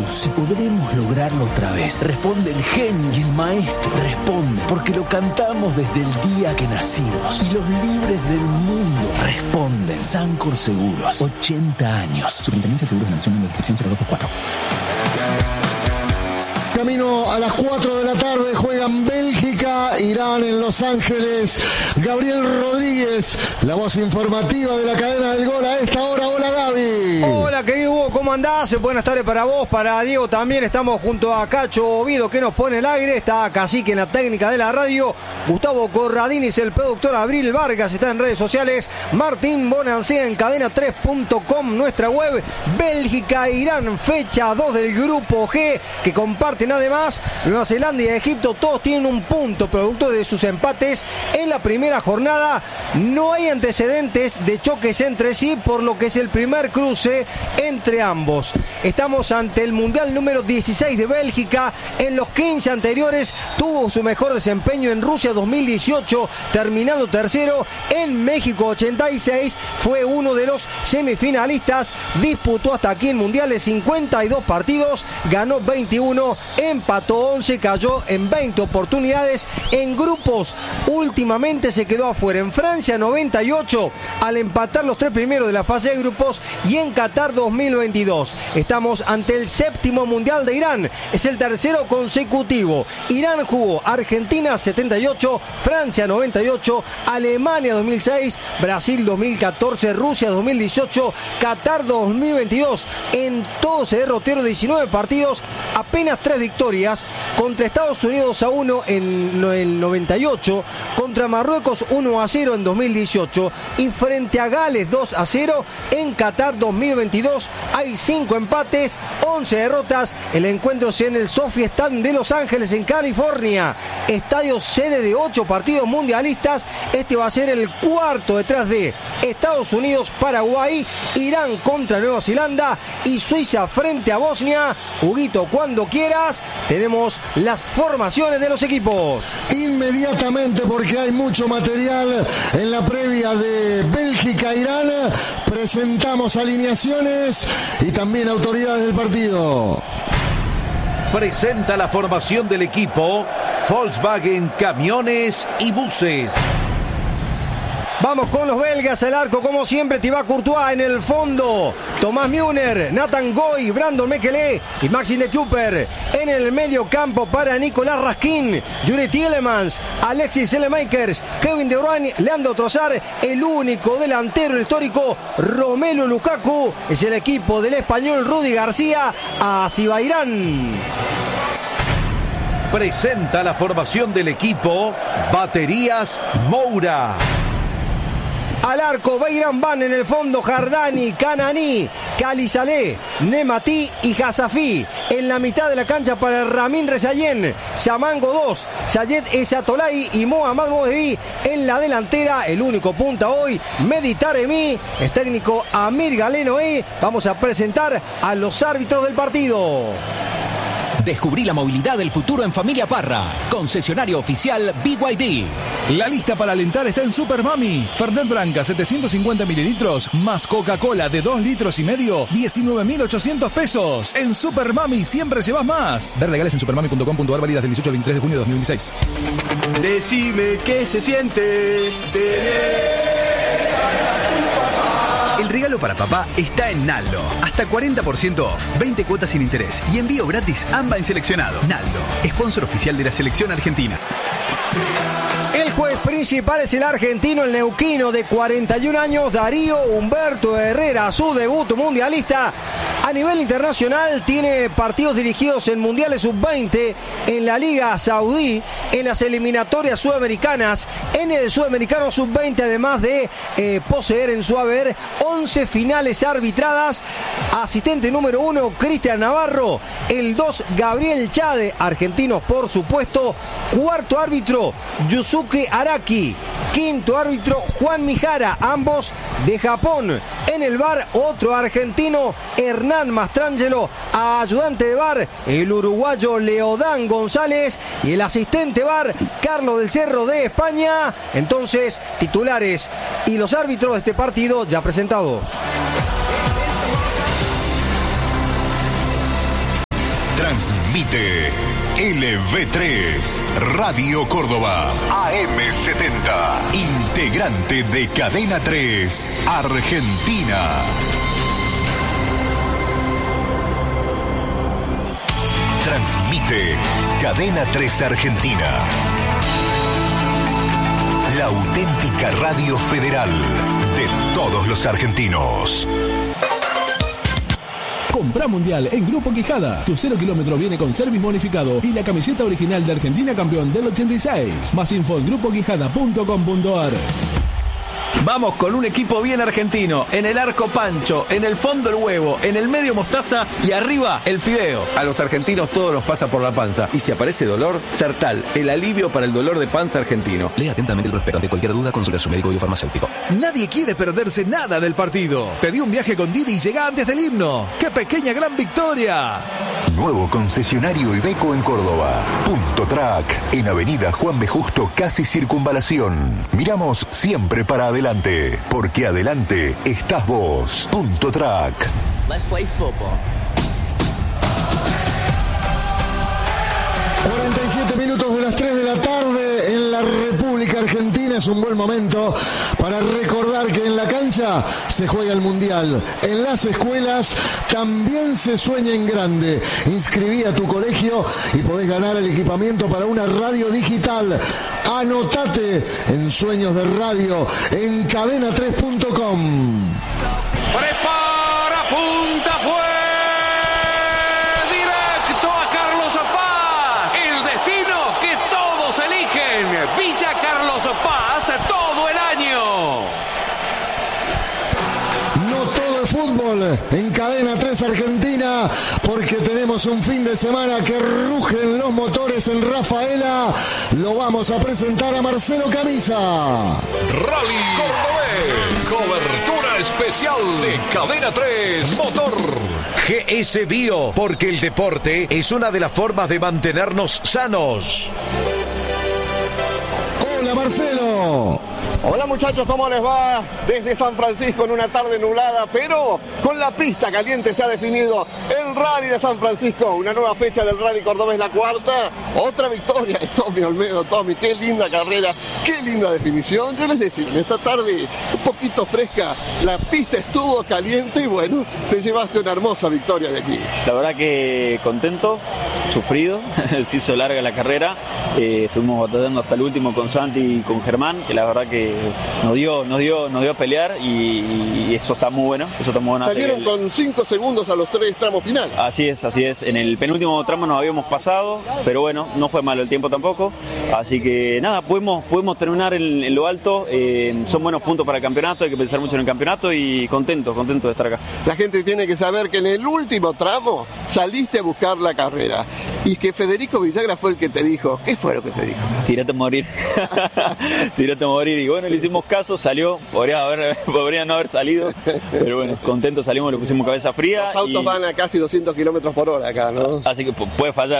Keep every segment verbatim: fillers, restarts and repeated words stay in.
preguntamos si podremos lograrlo otra vez. Responde el genio y el maestro. Responde porque lo cantamos desde el día que nacimos. Y los libres del mundo responden. Sancor Seguros, ochenta años. Superintendencia de Seguros de la Nación, en la descripción cero dos dos cuatro. Camino a las cuatro de la tarde, juegan Bélgica, Irán en Los Ángeles. Gabriel Rodríguez, la voz informativa de la cadena del gol a esta hora. Hola, Gaby. Hola, querido Hugo, ¿cómo andás? Buenas tardes para vos, para Diego también. Estamos junto a Cacho Ovido, que nos pone el aire. Está Cacique en la técnica de la radio. Gustavo Corradinis, el productor. Abril Vargas está en redes sociales. Martín Bonancea en cadena tres punto com, nuestra web. Bélgica, Irán, fecha dos del grupo G, que comparten además Nueva Zelanda y Egipto. Todos tienen un punto producto de sus empates en la primera jornada. No hay antecedentes de choques entre sí, por lo que es el primer cruce entre ambos. Estamos ante el mundial número dieciséis de Bélgica. En los quince anteriores tuvo su mejor desempeño en Rusia dos mil dieciocho, terminando tercero. En México ochenta y seis fue uno de los semifinalistas. Disputó hasta aquí en mundiales cincuenta y dos partidos, ganó veintiuno, empató once, cayó en veinte oportunidades. En grupos últimamente se quedó afuera. En Francia noventa y ocho al empatar los tres primeros de la fase de grupos, y en Qatar dos mil veintidós. Estamos ante el séptimo mundial de Irán, es el tercero consecutivo. Irán jugó Argentina setenta y ocho, Francia noventa y ocho, Alemania dos mil seis, Brasil dos mil catorce, Rusia dos mil dieciocho, Qatar dos mil veintidós. En todo se derrotaron diecinueve partidos, apenas tres victorias. Contra Estados Unidos dos a uno en el noventa y ocho, contra Marruecos uno a cero en dos mil dieciocho, y frente a Gales dos a cero en Qatar dos mil veintidós. Hay cinco empates, once derrotas. El encuentro es en el Sophie Stadium de Los Ángeles, en California, estadio sede de ocho partidos mundialistas. Este va a ser el cuarto detrás de Estados Unidos, Paraguay, Irán contra Nueva Zelanda y Suiza frente a Bosnia. Huguito, cuando quieras, tenemos las formaciones de los equipos. Inmediatamente, porque hay mucho material en la previa de Bélgica-Irán, presentamos alineaciones y también autoridades del partido. Presenta la formación del equipo Volkswagen Camiones y Buses. Vamos con los belgas, el arco como siempre, Thibaut Courtois. En el fondo, Thomas Müller, Nathan Goy, Brandon Mekele y Maxime de Cooper. En el medio campo para Nicolás Raskin, Yuri Tielemans, Alexis Selemakers, Kevin De Bruyne, Leandro Trossard. El único delantero histórico, Romelu Lukaku. Es el equipo del español Rudy García. Así va Irán. Presenta la formación del equipo Baterías Moura. Al arco, Beiran Van. En el fondo, Jardani, Kanani, Khalizaleh, Nemati y Hasafi. En la mitad de la cancha para Ramin Rezayen, Samango dos, Sayed Esatolai y Mohamed Mohebi. En la delantera, el único punta hoy, Mehdi Taremi. Es técnico Amir Galenoe. Vamos a presentar a los árbitros del partido. Descubrí la movilidad del futuro en Familia Parra. Concesionario oficial B Y D. La lista para alentar está en Super Mami. Fernet Branca setecientos cincuenta mililitros más Coca-Cola de dos litros y medio, diecinueve mil ochocientos pesos. En Super Mami siempre llevas más. Ver legales en supermami punto com punto ar, válidas del dieciocho al veintitrés de junio de dos mil dieciséis. Decime qué se siente tener. El regalo para papá está en Naldo. Hasta cuarenta por ciento off, veinte cuotas sin interés y envío gratis AMBA en seleccionado. Naldo, sponsor oficial de la selección argentina. El juez principal es el argentino, el neuquino de cuarenta y un años, Darío Humberto Herrera. Su debut mundialista a nivel internacional. Tiene partidos dirigidos en mundiales sub veinte, en la Liga Saudí, en las eliminatorias sudamericanas, en el sudamericano sub veinte, además de eh, poseer en su haber once finales arbitradas. Asistente número uno, Cristian Navarro. El dos, Gabriel Chade, argentinos por supuesto. Cuarto árbitro, Yusuke Araki. Quinto árbitro, Juan Mijara, ambos de Japón. En el V A R, otro argentino, Hernán Mastrangelo. Ayudante de V A R, el uruguayo Leodán González. Y el asistente V A R, Carlos del Cerro de España. Entonces, titulares y los árbitros de este partido ya presentados. Transmite L V tres, Radio Córdoba, A M setenta, integrante de Cadena tres, Argentina. Transmite Cadena tres Argentina. La auténtica radio federal de todos los argentinos. Comprá Mundial en Grupo Quijada. Tu cero kilómetro viene con service bonificado y la camiseta original de Argentina campeón del ochenta y seis. Más info en grupo quijada punto com punto a r. Vamos con un equipo bien argentino. En el arco Pancho, en el fondo el huevo, en el medio mostaza y arriba el fideo. A los argentinos todo nos pasa por la panza. Y si aparece dolor, Sertal, el alivio para el dolor de panza argentino. Lea atentamente el prospecto. Ante cualquier duda, consulta a su médico y farmacéutico. Nadie quiere perderse nada del partido. Pedí un viaje con Didi y llega antes del himno. ¡Qué pequeña gran victoria! Nuevo concesionario Iveco en Córdoba. Punto Track, en Avenida Juan B. Justo, casi Circunvalación. Miramos siempre para adelante, porque adelante estás vos. Punto Track. Let's play football. cuarenta y siete minutos de las tres de la tarde en la República Argentina. Es un buen momento para recordar que en la cancha se juega el Mundial. En las escuelas también se sueña en grande. Inscribí a tu colegio y podés ganar el equipamiento para una radio digital. Anotate en Sueños de Radio en cadena tres punto com. Prepara, punta, fue. Villa Carlos Paz todo el año. No todo es fútbol en Cadena tres Argentina, porque tenemos un fin de semana que rugen los motores en Rafaela. Lo vamos a presentar a Marcelo Camisa. Rally Cordobés, cobertura especial de Cadena tres Motor. G S Bio, porque el deporte es una de las formas de mantenernos sanos. Hola Marcelo. Hola muchachos, ¿cómo les va? Desde San Francisco en una tarde nublada, pero con la pista caliente se ha definido el Rally de San Francisco, una nueva fecha del Rally Cordobés, la cuarta, otra victoria de Tommy Olmedo. Tommy, qué linda carrera, qué linda definición. Yo les decía, esta tarde un poquito fresca, la pista estuvo caliente y bueno, te llevaste una hermosa victoria de aquí. La verdad que contento, sufrido, se hizo larga la carrera, eh, estuvimos batallando hasta el último con Santi y con Germán, que la verdad que nos dio, nos dio, nos dio a pelear y, y eso está muy bueno, eso está muy bueno. Salieron el... con cinco segundos a los tres tramos finales. Así es, así es. En el penúltimo tramo nos habíamos pasado, pero bueno, no fue malo el tiempo tampoco. Así que nada, pudimos, pudimos terminar en, en lo alto. Eh, son buenos puntos para el campeonato, hay que pensar mucho en el campeonato y contento, contento de estar acá. La gente tiene que saber que en el último tramo saliste a buscar la carrera y que Federico Villagra fue el que te dijo. ¿Qué fue lo que te dijo? Tírate a morir. Tírate a morir. Y bueno, le hicimos caso, salió, podría, haber, podría no haber salido, pero bueno, contentos salimos, le pusimos cabeza fría. Los autos y... van a casi doscientos kilómetros por hora acá, ¿no? Así que puede fallar.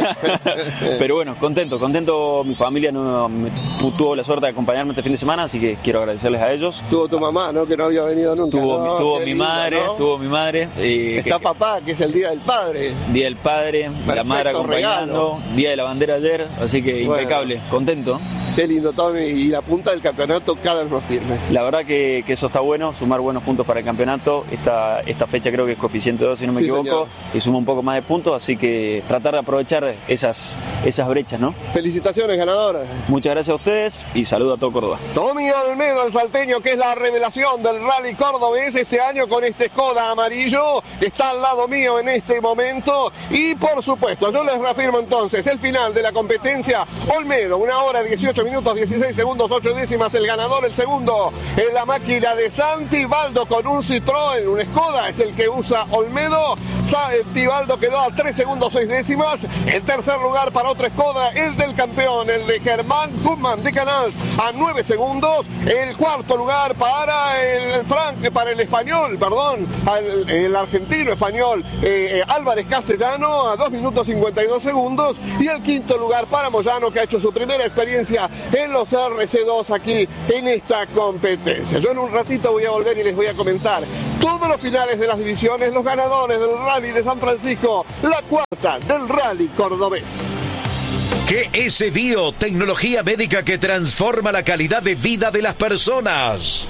Pero bueno, contento, contento. Mi familia no, me, tuvo la suerte de acompañarme este fin de semana, así que quiero agradecerles a ellos. Tuvo tu mamá, ¿no? Que no había venido nunca. Tuvo, no, tuvo mi linda, madre, ¿no? tuvo mi madre. Eh, Está que, papá, que es el Día del Padre. Día del Padre, Perfecto, la madre acompañando, regalo. Día de la bandera ayer, así que bueno, impecable, contento. Qué lindo, Tommy, y la punta del campeonato cada vez más firme. La verdad que, que eso está bueno, sumar buenos puntos para el campeonato. Esta, esta fecha creo que es coeficiente dos, si no me sí, equivoco, señor. Y suma un poco más de puntos, así que tratar de aprovechar esas, esas brechas, ¿no? Felicitaciones, ganadora. Muchas gracias a ustedes y saludo a todo Córdoba. Tommy Olmedo, el salteño, que es la revelación del Rally Cordobés este año con este Skoda amarillo, está al lado mío en este momento. Y por supuesto, yo les reafirmo entonces el final de la competencia. Olmedo, una hora dieciocho minutos, dieciséis segundos, ocho décimas, el ganador. El segundo en la máquina de Santi Baldo con un Citroën, un Skoda, es el que usa Olmedo. Tibaldo quedó a tres segundos, seis décimas. El tercer lugar para otro Skoda, el del campeón, el de Germán Guzmán de Canals, a nueve segundos. El cuarto lugar para el Frank, para el español, perdón, el, el argentino español eh, Álvarez Castellano, a dos minutos cincuenta y dos segundos. Y el quinto lugar para Moyano, que ha hecho su primera experiencia en los R C dos aquí en esta competencia. Yo en un ratito voy a volver y les voy a comentar todos los finales de las divisiones, los ganadores del Rally de San Francisco, la cuarta del Rally cordobés. G S Bio, tecnología médica que transforma la calidad de vida de las personas.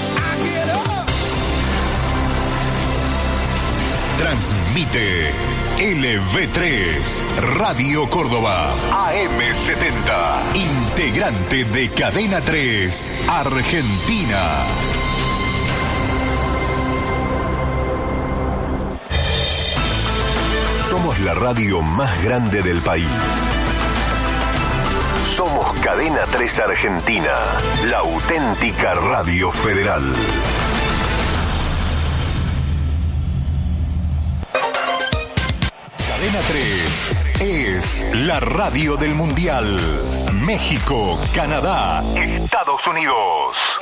Transmite L V tres, Radio Córdoba, A M setenta, integrante de Cadena tres, Argentina. Somos la radio más grande del país. Somos Cadena tres Argentina, la auténtica radio federal. Cadena tres es la radio del Mundial. México, Canadá, Estados Unidos.